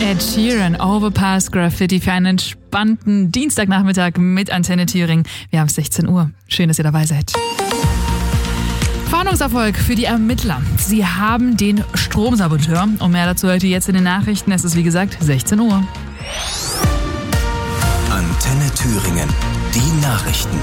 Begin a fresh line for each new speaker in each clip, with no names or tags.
Ed Sheeran, Overpass Graffiti für einen entspannten Dienstagnachmittag mit Antenne Thüringen. Wir haben 16 Uhr. Schön, dass ihr dabei seid. Fahndungserfolg für die Ermittler. Sie haben den Stromsaboteur. Und mehr dazu hört ihr jetzt in den Nachrichten. Es ist wie gesagt 16 Uhr.
Antenne Thüringen. Die Nachrichten.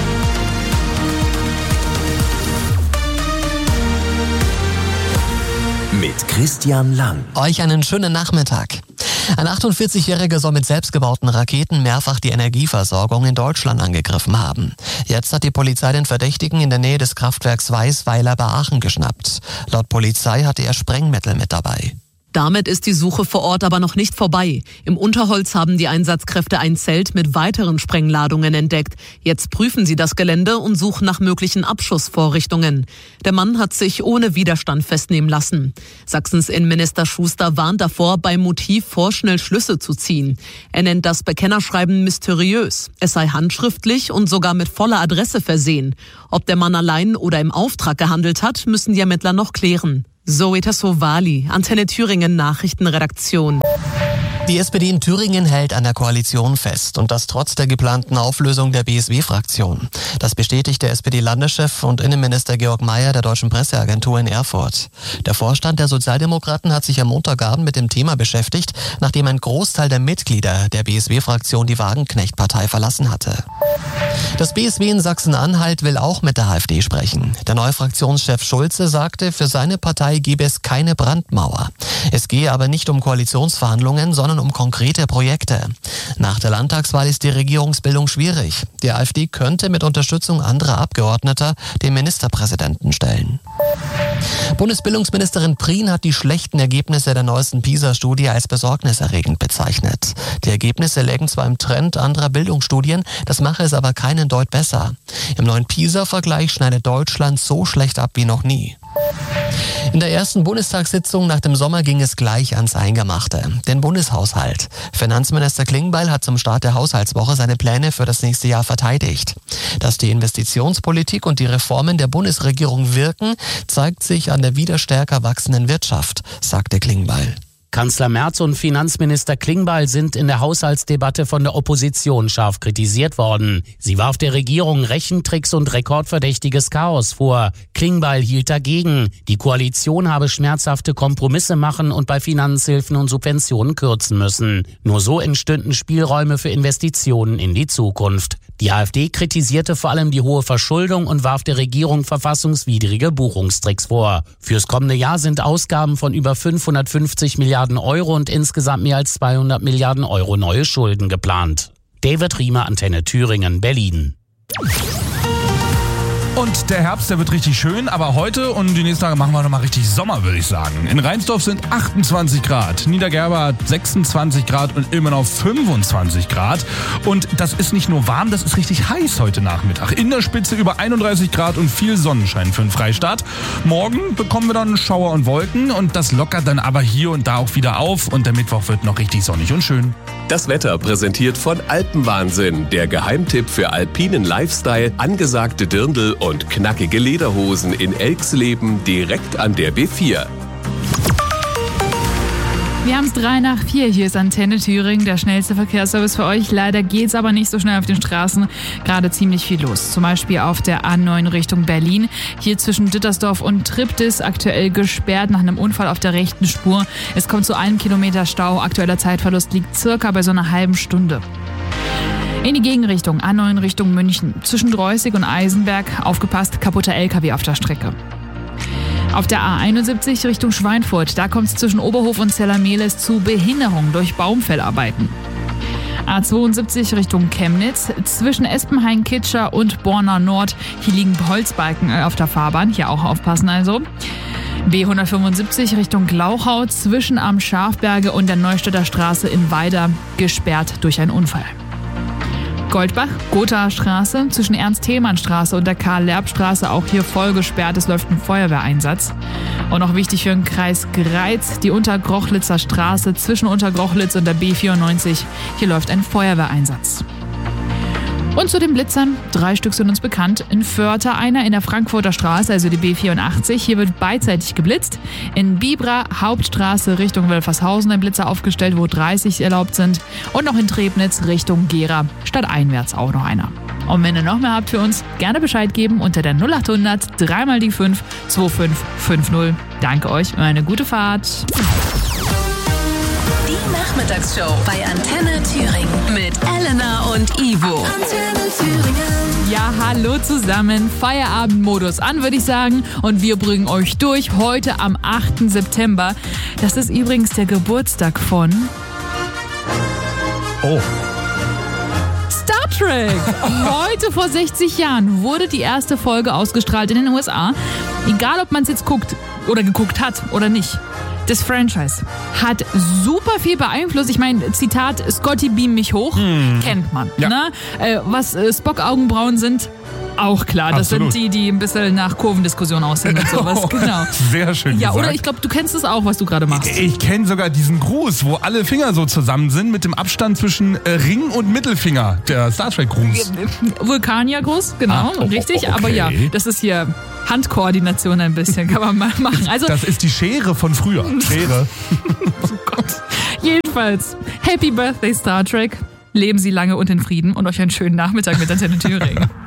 Mit Christian Lang.
Euch einen schönen Nachmittag. Ein 48-Jähriger soll mit selbstgebauten Raketen mehrfach die Energieversorgung in Deutschland angegriffen haben. Jetzt hat die Polizei den Verdächtigen in der Nähe des Kraftwerks Weißweiler bei Aachen geschnappt. Laut Polizei hatte er Sprengmittel mit dabei.
Damit ist die Suche vor Ort aber noch nicht vorbei. Im Unterholz haben die Einsatzkräfte ein Zelt mit weiteren Sprengladungen entdeckt. Jetzt prüfen sie das Gelände und suchen nach möglichen Abschussvorrichtungen. Der Mann hat sich ohne Widerstand festnehmen lassen. Sachsens Innenminister Schuster warnt davor, beim Motiv vorschnell Schlüsse zu ziehen. Er nennt das Bekennerschreiben mysteriös. Es sei handschriftlich und sogar mit voller Adresse versehen. Ob der Mann allein oder im Auftrag gehandelt hat, müssen die Ermittler noch klären. Zoe Tassovali, Antenne Thüringen Nachrichtenredaktion.
Die SPD in Thüringen hält an der Koalition fest und das trotz der geplanten Auflösung der BSW-Fraktion. Das bestätigt der SPD-Landeschef und Innenminister Georg Mayer der Deutschen Presseagentur in Erfurt. Der Vorstand der Sozialdemokraten hat sich am Montagabend mit dem Thema beschäftigt, nachdem ein Großteil der Mitglieder der BSW-Fraktion die Wagenknecht-Partei verlassen hatte. Das BSW in Sachsen-Anhalt will auch mit der AfD sprechen. Der neue Fraktionschef Schulze sagte, für seine Partei gebe es keine Brandmauer. Es gehe aber nicht um Koalitionsverhandlungen, sondern um konkrete Projekte. Nach der Landtagswahl ist die Regierungsbildung schwierig. Die AfD könnte mit Unterstützung anderer Abgeordneter den Ministerpräsidenten stellen. Bundesbildungsministerin Prien hat die schlechten Ergebnisse der neuesten PISA-Studie als besorgniserregend bezeichnet. Die Ergebnisse lägen zwar im Trend anderer Bildungsstudien, das mache es aber keinen Deut besser. Im neuen PISA-Vergleich schneidet Deutschland so schlecht ab wie noch nie. In der ersten Bundestagssitzung nach dem Sommer ging es gleich ans Eingemachte, den Bundeshaushalt. Finanzminister Klingbeil hat zum Start der Haushaltswoche seine Pläne für das nächste Jahr verteidigt. Dass die Investitionspolitik und die Reformen der Bundesregierung wirken, zeigt sich an der wieder stärker wachsenden Wirtschaft, sagte Klingbeil.
Kanzler Merz und Finanzminister Klingbeil sind in der Haushaltsdebatte von der Opposition scharf kritisiert worden. Sie warf der Regierung Rechentricks und rekordverdächtiges Chaos vor. Klingbeil hielt dagegen. Die Koalition habe schmerzhafte Kompromisse machen und bei Finanzhilfen und Subventionen kürzen müssen. Nur so entstünden Spielräume für Investitionen in die Zukunft. Die AfD kritisierte vor allem die hohe Verschuldung und warf der Regierung verfassungswidrige Buchungstricks vor. Fürs kommende Jahr sind Ausgaben von über 550 Milliarden Euro und insgesamt mehr als 200 Milliarden Euro neue Schulden geplant. David Riemer, Antenne Thüringen, Berlin.
Und der Herbst, der wird richtig schön, aber heute und die nächsten Tage machen wir nochmal richtig Sommer, würde ich sagen. In Rheinsdorf sind 28 Grad, Niedergerber hat 26 Grad und Ilmenau 25 Grad. Und das ist nicht nur warm, das ist richtig heiß heute Nachmittag. In der Spitze über 31 Grad und viel Sonnenschein für den Freistaat. Morgen bekommen wir dann Schauer und Wolken und das lockert dann aber hier und da auch wieder auf und der Mittwoch wird noch richtig sonnig und schön.
Das Wetter präsentiert von Alpenwahnsinn, der Geheimtipp für alpinen Lifestyle, angesagte Dirndl und knackige Lederhosen in Elxleben direkt an der B4.
Wir haben es 3:04, hier ist Antenne Thüringen, der schnellste Verkehrsservice für euch. Leider geht's aber nicht so schnell auf den Straßen, gerade ziemlich viel los. Zum Beispiel auf der A9 Richtung Berlin, hier zwischen Dittersdorf und Triptis, aktuell gesperrt nach einem Unfall auf der rechten Spur. Es kommt zu 1 Kilometer Stau, aktueller Zeitverlust liegt circa bei so einer halben Stunde. In die Gegenrichtung, A9 Richtung München, zwischen Dreußig und Eisenberg, aufgepasst, kaputter LKW auf der Strecke. Auf der A71 Richtung Schweinfurt, da kommt es zwischen Oberhof und Zellermehles zu Behinderung durch Baumfellarbeiten. A72 Richtung Chemnitz, zwischen Espenhain-Kitscher und Borna Nord, hier liegen Holzbalken auf der Fahrbahn, hier auch aufpassen also. B175 Richtung Glauchau, zwischen am Schafberge und der Neustädter Straße in Weida, gesperrt durch einen Unfall. Goldbach, Gothaer Straße, zwischen Ernst-Thälmann-Straße und der Karl-Lerb-Straße auch hier voll gesperrt. Es läuft ein Feuerwehreinsatz. Und noch wichtig für den Kreis Greiz, die Untergrochlitzer Straße zwischen Untergrochlitz und der B94. Hier läuft ein Feuerwehreinsatz. Und zu den Blitzern, 3 Stück sind uns bekannt. In Vörter einer in der Frankfurter Straße, also die B84. Hier wird beidseitig geblitzt. In Bibra, Hauptstraße Richtung Wölfershausen ein Blitzer aufgestellt, wo 30 erlaubt sind. Und noch in Trebnitz Richtung Gera, stadteinwärts auch noch einer. Und wenn ihr noch mehr habt für uns, gerne Bescheid geben unter der 0800 3 mal die 5 2550. Danke euch und eine gute Fahrt.
Die Nachmittagsshow bei Antenne Thüringen mit Elena und Ivo. Antenne Thüringen.
Ja, hallo zusammen. Feierabendmodus an, würde ich sagen. Und wir bringen euch durch heute am 8. September. Das ist übrigens der Geburtstag von...
Oh.
Star Trek. Heute vor 60 Jahren wurde die erste Folge ausgestrahlt in den USA. Egal, ob man es jetzt guckt oder geguckt hat oder nicht. Das Franchise hat super viel beeinflusst. Ich meine, Zitat, Scotty beam mich hoch, kennt man.
Ja.
Ne? Was Spock-Augenbrauen sind, auch klar. Das
Absolut.
sind die ein bisschen nach Kurvendiskussion aussehen und sowas. Genau.
Sehr schön
Ja,
gesagt.
oder ich glaube, du kennst es auch, was du gerade machst.
Ich kenne sogar diesen Gruß, wo alle Finger so zusammen sind mit dem Abstand zwischen Ring und Mittelfinger. Der Star Trek Gruß.
Vulkaniergruß, genau, richtig.
okay.
Aber ja, das ist hier Handkoordination ein bisschen, kann man mal machen. Also,
Das ist die Schere von früher. Schere.
oh Gott. Jedenfalls, Happy Birthday Star Trek. Leben Sie lange und in Frieden und euch einen schönen Nachmittag mit Antenne Thüringen.